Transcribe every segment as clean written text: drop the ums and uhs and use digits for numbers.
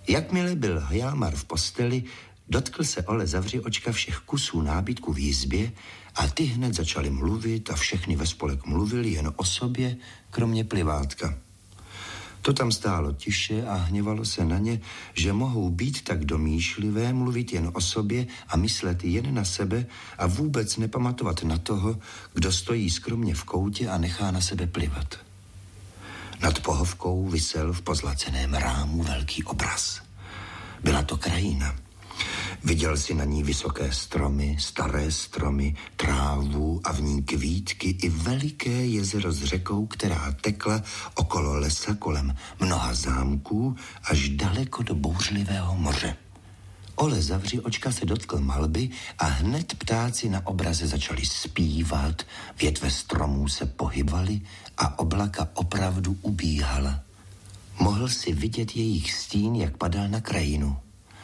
Jakmile byl Hjalmar v posteli, dotkl se Ole Zavři očka všech kusů nábytku v jizbě a ty hned začaly mluvit a všechny ve spolek mluvili jen o sobě, kromě plivátka. To tam stálo tiše a hněvalo se na ně, že mohou být tak domýšlivé, mluvit jen o sobě a myslet jen na sebe a vůbec nepamatovat na toho, kdo stojí skromně v koutě a nechá na sebe plivat. Nad pohovkou visel v pozlaceném rámu velký obraz. Byla to krajina. Viděl si na ní vysoké stromy, staré stromy, trávu a v ní kvítky i veliké jezero s řekou, která tekla okolo lesa kolem mnoha zámků až daleko do bouřlivého moře. Ole Zavři očka se dotkl malby a hned ptáci na obraze začali zpívat, větve stromů se pohybaly a oblaka opravdu ubíhala. Mohl si vidět jejich stín, jak padal na krajinu.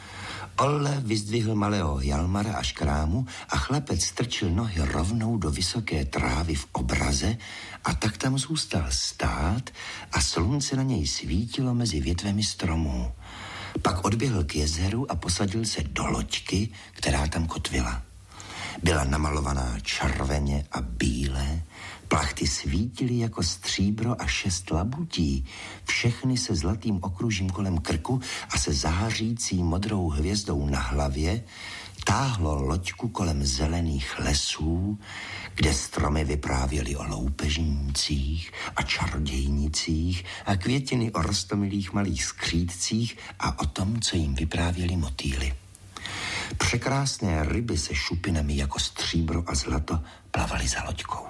Ole vyzdvihl malého Hjalmara až k rámu a chlapec strčil nohy rovnou do vysoké trávy v obraze a tak tam zůstal stát a slunce na něj svítilo mezi větvemi stromů. Pak odběhl k jezeru a posadil se do loďky, která tam kotvila. Byla namalovaná červeně a bíle, plachty svítily jako stříbro a 6 labutí, všechny se zlatým okružím kolem krku a se zářící modrou hvězdou na hlavě, táhlo loďku kolem zelených lesů, kde stromy vyprávěly o loupežnících a čarodějnicích a květiny o roztomilých malých skřídcích a o tom, co jim vyprávěli motýly. Překrásné ryby se šupinami jako stříbro a zlato plavaly za loďkou.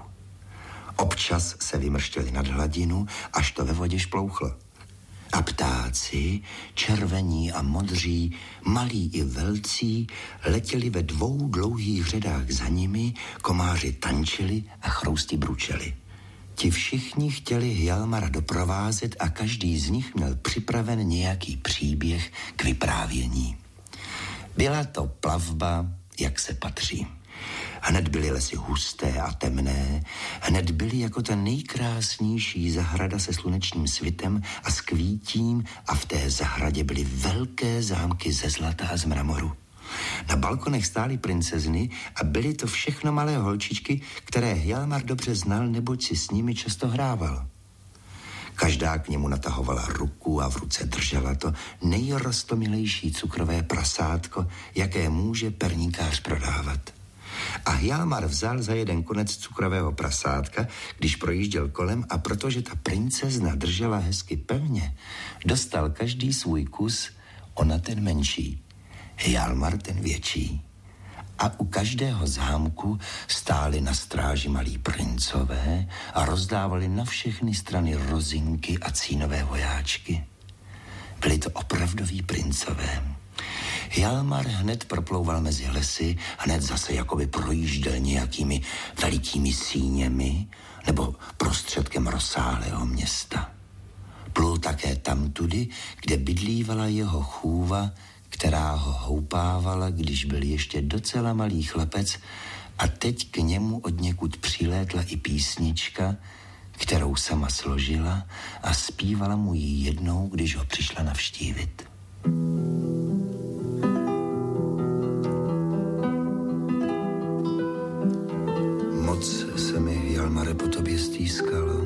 Občas se vymrštěli nad hladinu, až to ve vodě šplouchlo. A ptáci, červení a modří, malí i velcí, letěli ve 2 dlouhých řadách za nimi, komáři tančili a chrousti bručeli. Ti všichni chtěli Hjalmara doprovázet a každý z nich měl připraven nějaký příběh k vyprávění. Byla to plavba, jak se patří. Hned byly lesy husté a temné, hned byly jako ta nejkrásnější zahrada se slunečním svitem a s kvítím a v té zahradě byly velké zámky ze zlata a z mramoru. Na balkonech stály princezny a byly to všechno malé holčičky, které Hjalmar dobře znal, neboť si s nimi často hrával. Každá k němu natahovala ruku a v ruce držela to nejrostomilejší cukrové prasátko, jaké může perníkář prodávat. A Hjalmar vzal za jeden konec cukrového prasátka, když projížděl kolem, a protože ta princezna držela hezky pevně, dostal každý svůj kus, ona ten menší, Hjalmar ten větší. A u každého zámku stáli na stráži malí princové a rozdávali na všechny strany rozinky a cínové vojáčky. Byli to opravdoví princové. Hjalmar hned proplouval mezi lesy, hned zase jakoby projížděl nějakými velikými síněmi nebo prostředkem rozsáhlého města. Plul také tamtudy, kde bydlívala jeho chůva, která ho houpávala, když byl ještě docela malý chlapec, a teď k němu odněkud přilétla i písnička, kterou sama složila a zpívala mu ji jednou, když ho přišla navštívit. Moc se mi, Hjalmare, po tobě stýskalo.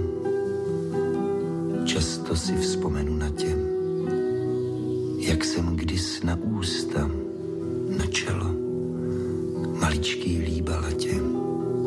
Často si vzpomenu na tě, jak jsem kdys na ústa, na čelo, maličký líbala tě.